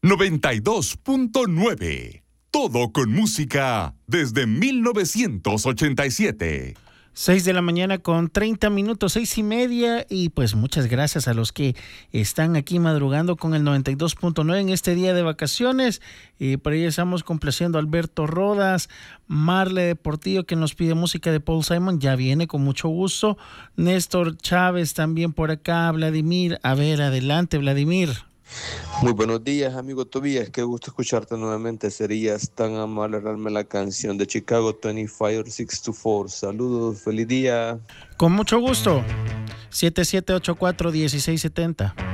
92.9. Todo con música desde 1987. 6 de la mañana con 30 minutos, 6:30, y pues muchas gracias a los que están aquí madrugando con el 92.9 en este día de vacaciones. Y por ahí estamos complaciendo a Alberto Rodas, Marle de Portillo, que nos pide música de Paul Simon, ya viene con mucho gusto. Néstor Chávez también por acá, Vladimir, a ver, adelante Vladimir. Muy buenos días, amigo Tobías, qué gusto escucharte nuevamente. Serías tan amable darme la canción de Chicago 25624. Saludos, feliz día. Con mucho gusto. 7784-1670.